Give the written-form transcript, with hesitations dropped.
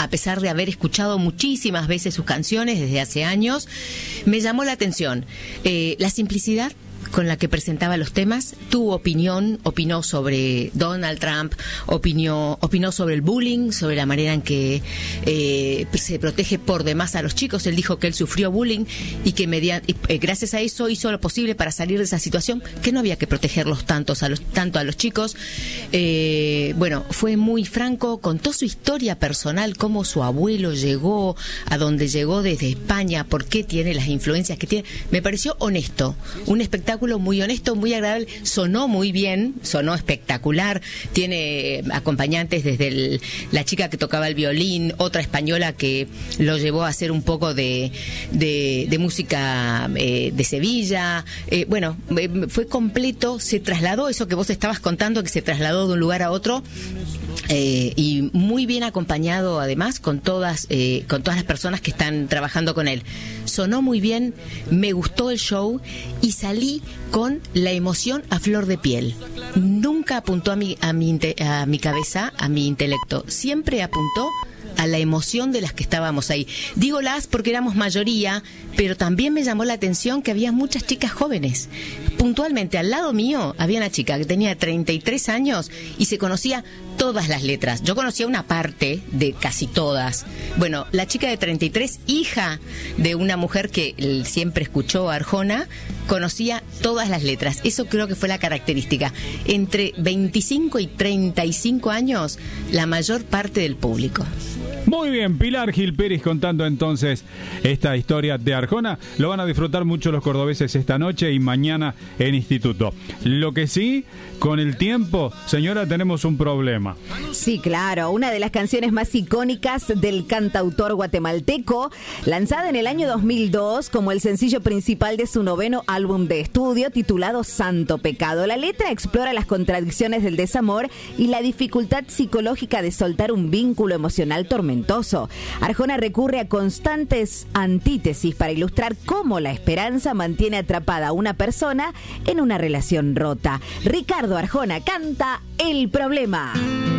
a pesar de haber escuchado muchísimas veces sus canciones desde hace años, me llamó la atención la simplicidad con la que presentaba los temas. Tuvo opinó sobre Donald Trump, opinó sobre el bullying, sobre la manera en que se protege por demás a los chicos. Él dijo que él sufrió bullying y que gracias a eso hizo lo posible para salir de esa situación, que no había que protegerlos tanto a los chicos. Bueno, fue muy franco, contó su historia personal, cómo su abuelo llegó a donde llegó desde España, por qué tiene las influencias que tiene. Me pareció honesto, un espectáculo muy honesto, muy agradable, sonó muy bien, sonó espectacular, tiene acompañantes desde la chica que tocaba el violín, otra española que lo llevó a hacer un poco de música de Sevilla, bueno, fue completo, se trasladó eso que vos estabas contando, que se trasladó de un lugar a otro, y muy bien acompañado además con todas las personas que están trabajando con él. Sonó muy bien, me gustó el show y salí con la emoción a flor de piel. Nunca apuntó a mi cabeza, a mi intelecto, siempre apuntó a la emoción de las que estábamos ahí. Digo las porque éramos mayoría, pero también me llamó la atención que había muchas chicas jóvenes. Puntualmente, al lado mío había una chica que tenía 33 años y se conocía todas las letras. Yo conocía una parte de casi todas. Bueno, la chica de 33, hija de una mujer que siempre escuchó a Arjona, conocía todas las letras. Eso creo que fue la característica. Entre 25 y 35 años, la mayor parte del público. Muy bien, Pilar Gil Pérez contando entonces esta historia de Arjona. Lo van a disfrutar mucho los cordobeses esta noche y mañana en Instituto. Lo que sí, con el tiempo, señora, tenemos un problema. Sí, claro, una de las canciones más icónicas del cantautor guatemalteco, lanzada en el año 2002 como el sencillo principal de su 9º álbum de estudio titulado Santo Pecado. La letra explora las contradicciones del desamor y la dificultad psicológica de soltar un vínculo emocional tormentoso. Arjona recurre a constantes antítesis para ilustrar cómo la esperanza mantiene atrapada a una persona en una relación rota. Ricardo Arjona canta El Problema.